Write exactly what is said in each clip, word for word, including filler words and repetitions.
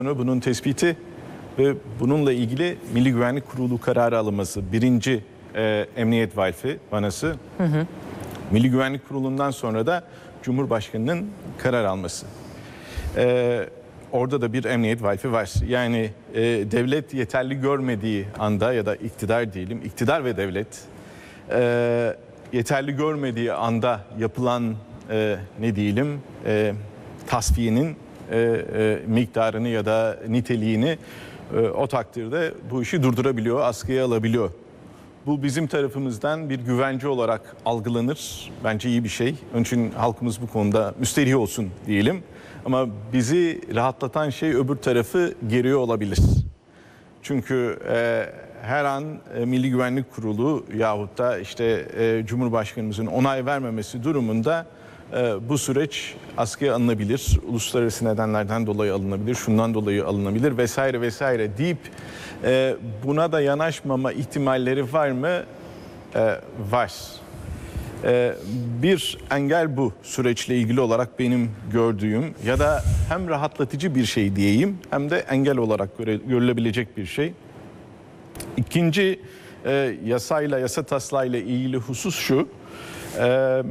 bunun tespiti ve bununla ilgili Milli Güvenlik Kurulu kararı alınması. Birinci e, emniyet valfi vanası. Hı hı. Milli Güvenlik Kurulu'ndan sonra da Cumhurbaşkanı'nın karar alması. E, orada da bir emniyet valfi var. Yani e, devlet yeterli görmediği anda ya da iktidar diyelim, iktidar ve devlet e, yeterli görmediği anda yapılan e, ne diyelim e, tasfiyenin e, e, miktarını ya da niteliğini e, o takdirde bu işi durdurabiliyor, askıya alabiliyor. Bu bizim tarafımızdan bir güvence olarak algılanır. Bence iyi bir şey. Onun için halkımız bu konuda müsterih olsun diyelim. Ama bizi rahatlatan şey öbür tarafı geriyor olabilir. Çünkü e, her an e, Milli Güvenlik Kurulu yahut da işte e, Cumhurbaşkanımızın onay vermemesi durumunda e, bu süreç askıya alınabilir. Uluslararası nedenlerden dolayı alınabilir, şundan dolayı alınabilir vesaire vesaire deyip e, buna da yanaşmama ihtimalleri var mı? E, var. E, bir engel bu süreçle ilgili olarak benim gördüğüm ya da hem rahatlatıcı bir şey diyeyim hem de engel olarak göre, görülebilecek bir şey. İkinci e, yasayla, yasa taslağıyla ilgili husus şu. E,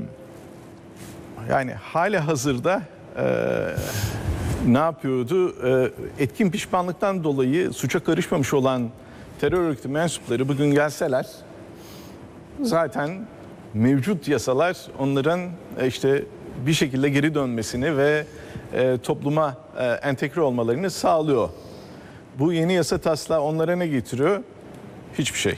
yani hali hazırda e, ne yapıyordu? E, etkin pişmanlıktan dolayı suça karışmamış olan terör örgütü mensupları bugün gelseler zaten mevcut yasalar onların e, işte bir şekilde geri dönmesini ve e, topluma e, entegre olmalarını sağlıyor. Bu yeni yasa taslağı onlara ne getiriyor? Hiçbir şey.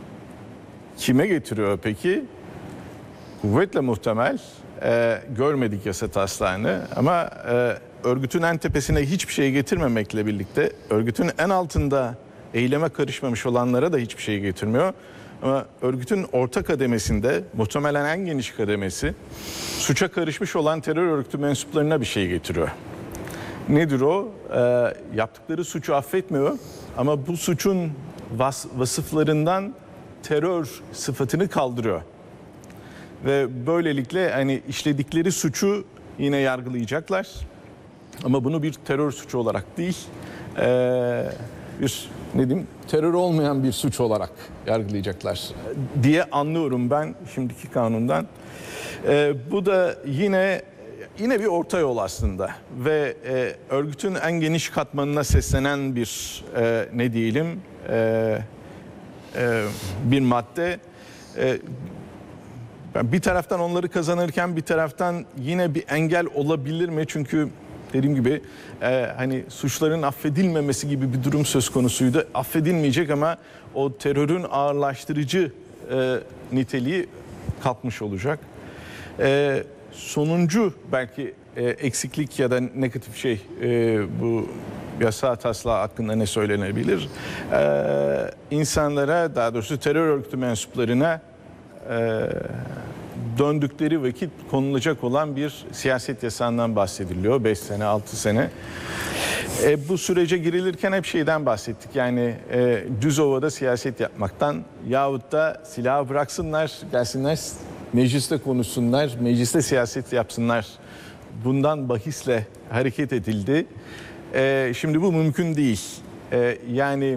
Kime getiriyor peki? Kuvvetle muhtemel e, görmedik yasa taslağını ama e, örgütün en tepesine hiçbir şey getirmemekle birlikte örgütün en altında eyleme karışmamış olanlara da hiçbir şey getirmiyor. Ama örgütün orta kademesinde muhtemelen en geniş kademesi suça karışmış olan terör örgütü mensuplarına bir şey getiriyor. Nedir o? E, yaptıkları suçu affetmiyor ama bu suçun vas vasıflarından terör sıfatını kaldırıyor. Ve böylelikle hani işledikleri suçu yine yargılayacaklar. Ama bunu bir terör suçu olarak değil, ee, bir ne diyeyim, terör olmayan bir suç olarak yargılayacaklar diye anlıyorum ben şimdiki kanundan. Ee, bu da yine yine bir orta yol aslında ve e, örgütün en geniş katmanına seslenen bir e, ne diyelim e, e, bir madde. E, bir taraftan onları kazanırken bir taraftan yine bir engel olabilir mi? Çünkü dediğim gibi e, hani suçların affedilmemesi gibi bir durum söz konusuydu. Affedilmeyecek ama o terörün ağırlaştırıcı e, niteliği kalkmış olacak. E, sonuncu belki e, eksiklik ya da negatif şey e, bu yasa taslağı hakkında ne söylenebilir? E, insanlara, daha doğrusu terör örgütü mensuplarına e, döndükleri vakit konulacak olan bir siyaset yasağından bahsediliyor. beş sene, altı sene. E, bu sürece girilirken hep şeyden bahsettik. Yani e, düz ovada siyaset yapmaktan yahut da silahı bıraksınlar, gelsinler mecliste konuşsunlar, mecliste siyaset yapsınlar. Bundan bahisle hareket edildi. E, şimdi bu mümkün değil. E, yani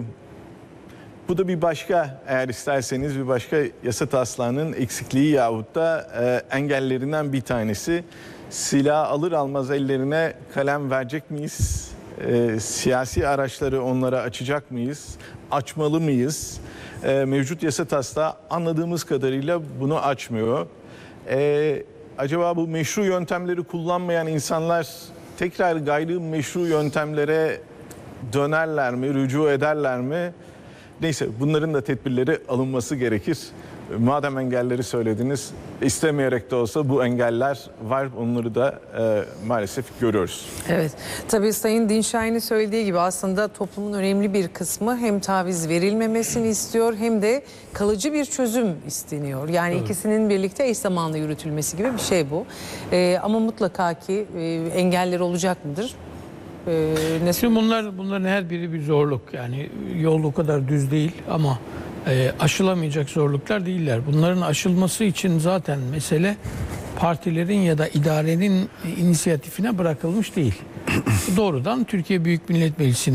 bu da bir başka, eğer isterseniz bir başka yasa taslağının eksikliği yahut da e, engellerinden bir tanesi. Silah alır almaz ellerine kalem verecek miyiz? E, siyasi araçları onlara açacak mıyız? Açmalı mıyız? E, mevcut yasa taslağı anladığımız kadarıyla bunu açmıyor. E, acaba bu meşru yöntemleri kullanmayan insanlar tekrar gayri meşru yöntemlere dönerler mi, rücu ederler mi? Neyse, bunların da tedbirleri alınması gerekir. Madem engelleri söylediniz, istemeyerek de olsa bu engeller var. Onları da e, maalesef görüyoruz. Evet, tabii Sayın Dinşahin'in söylediği gibi aslında toplumun önemli bir kısmı hem taviz verilmemesini istiyor hem de kalıcı bir çözüm isteniyor. Yani evet, ikisinin birlikte eş zamanlı yürütülmesi gibi bir şey bu. E, ama mutlaka ki e, engeller olacak mıdır? Ee, Şimdi bunlar bunların her biri bir zorluk. Yani yol o kadar düz değil ama e, aşılamayacak zorluklar değiller. Bunların aşılması için zaten mesele partilerin ya da idarenin inisiyatifine bırakılmış değil. doğrudan Türkiye Büyük Millet Meclisi'ne